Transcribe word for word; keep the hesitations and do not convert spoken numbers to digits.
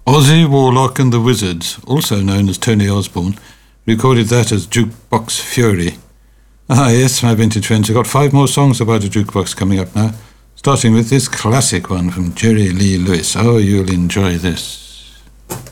Ozzy Warlock and the Wizards, also known as Tony Osborne, recorded that as Jukebox Fury. Ah yes, my vintage friends, I've got five more songs about a jukebox coming up now, starting with this classic one from Jerry Lee Lewis. Oh, you'll enjoy this.